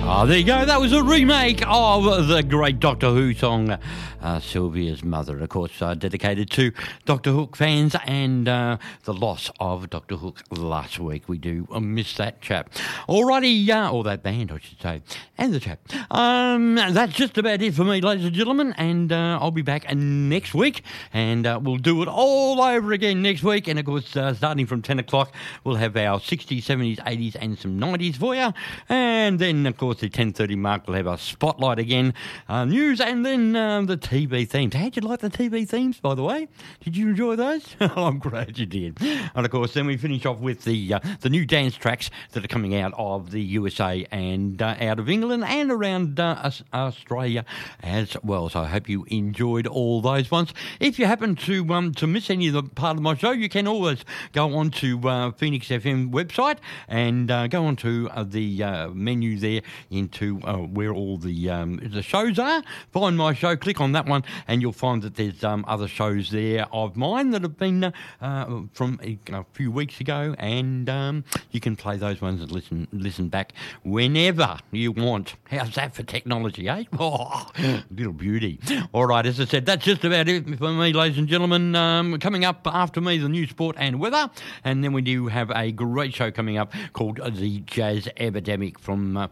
Oh, there you go. That was a remake of the great Doctor Who song, Sylvia's Mother. Of course, dedicated to Doctor Hook fans and the loss of Doctor Hook last week. We do miss that chap. Alrighty, or that band, I should say, and the chap. That's just about it for me, ladies and gentlemen, and I'll be back next week, and we'll do it all over again next week. And, of course, starting from 10 o'clock, we'll have our 60s, 70s, 80s, and some 90s for you. And then, of course, the 10:30 mark, we'll have our spotlight again, news, and then the TV themes. How'd you like the TV themes, by the way? Did you enjoy those? I'm glad you did. And, of course, then we finish off with the new dance tracks that are coming out of the USA and out of England and around Australia as well. So I hope you enjoyed all those ones. If you happen to miss any of the part of my show, you can always go on to Phoenix FM website and go on to the menu there into where all the shows are. Find my show, click on that one, and you'll find that there's other shows there of mine that have been from a few weeks ago, and you can play those ones and listen back whenever you want. How's that for technology, eh? Oh, little beauty. All right, as I said, that's just about it for me, ladies and gentlemen. Coming up after me, the news, sport and weather, and then we do have a great show coming up called the Jazz Epidemic from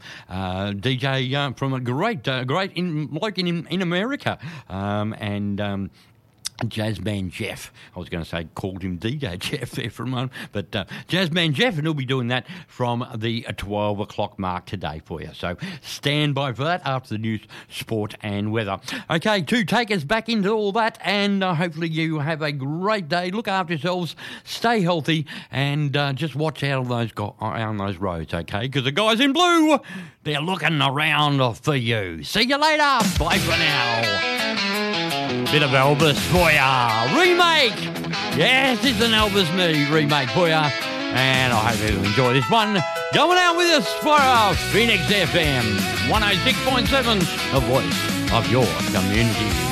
DJ from a great bloke in America, and Jazzman Jeff. I was going to say called him DJ Jeff there for a moment, but Jazzman Jeff, and he'll be doing that from the 12 o'clock mark today for you. So stand by for that after the news, sport and weather. Okay, to take us back into all that, and hopefully you have a great day. Look after yourselves, stay healthy, and just watch out on those roads, okay? Because the guys in blue, they're looking around for you. See you later. Bye for now. Bit of Elvis for ya. Remake. Yes, it's an Elvis remake for ya. And I hope you enjoy this one. Going out with us for Phoenix FM 106.7, the voice of your community.